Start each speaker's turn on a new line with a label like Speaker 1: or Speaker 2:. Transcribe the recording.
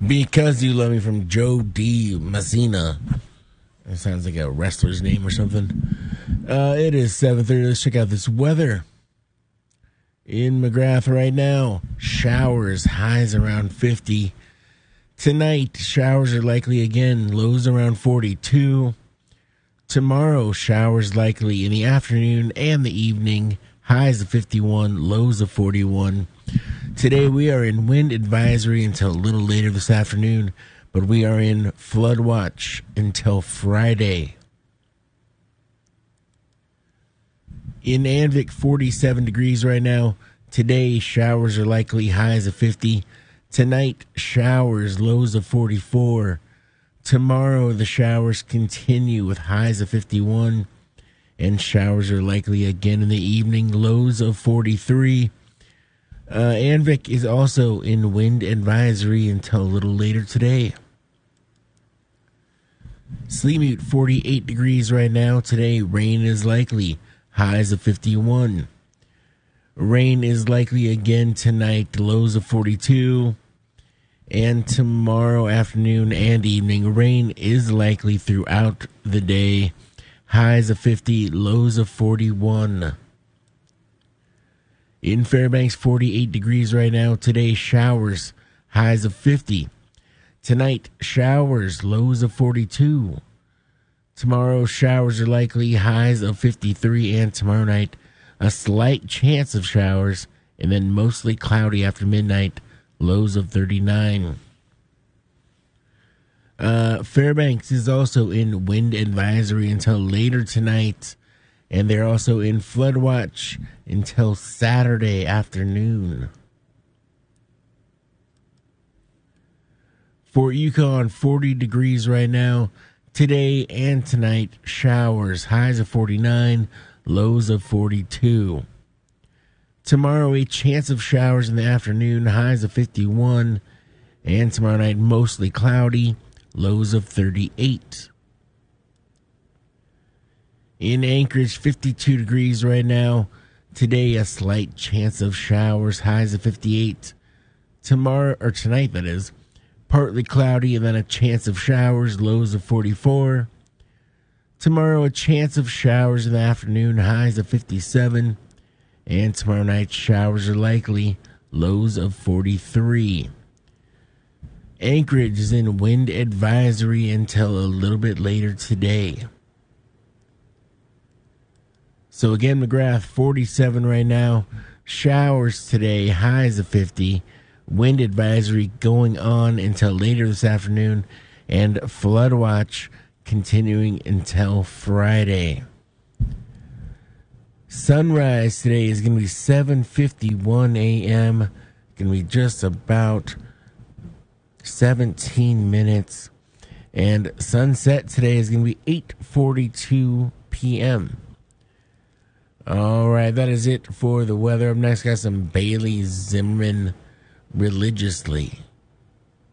Speaker 1: Because You Love Me from Joe D. Messina. That sounds like a wrestler's name or something. It is 7:30. Let's check out this weather. In McGrath right now, showers, highs around 50. Tonight, showers are likely again, lows around 42. Tomorrow, showers likely in the afternoon and the evening, highs of 51, lows of 41. Today, we are in wind advisory until a little later this afternoon, but we are in flood watch until Friday. In Anvik, 47 degrees right now. Today, showers are likely, highs of 50. Tonight, showers, lows of 44. Tomorrow, the showers continue with highs of 51. And showers are likely again in the evening, lows of 43. Anvik is also in wind advisory until a little later today. Sleemute, 48 degrees right now. Today, rain is likely. Highs of 51. Rain is likely again tonight, lows of 42. And tomorrow afternoon and evening, rain is likely throughout the day. Highs of 50, lows of 41. In Fairbanks, 48 degrees right now. Today, showers, highs of 50. Tonight, showers, lows of 42. Tomorrow, showers are likely, highs of 53. And tomorrow night, a slight chance of showers, and then mostly cloudy after midnight, lows of 39. Fairbanks is also in wind advisory until later tonight, and they're also in flood watch until Saturday afternoon. Fort Yukon, 40 degrees right now. Today and tonight, showers, highs of 49, lows of 42. Tomorrow, a chance of showers in the afternoon, highs of 51. And tomorrow night, mostly cloudy, lows of 38. In Anchorage, 52 degrees right now. Today, a slight chance of showers, highs of 58. Tomorrow, or tonight that is, partly cloudy and then a chance of showers, lows of 44. Tomorrow, a chance of showers in the afternoon, highs of 57. And tomorrow night, showers are likely, lows of 43. Anchorage is in wind advisory until a little bit later today. So again, McGrath, 47 right now. Showers today, highs of 50. Wind advisory going on until later this afternoon. And flood watch continuing until Friday. Sunrise today is going to be 7:51 a.m. Going to be just about 17 minutes. And sunset today is going to be 8:42 p.m. All right, that is it for the weather. Up next, got some Bailey Zimmerman, Religiously.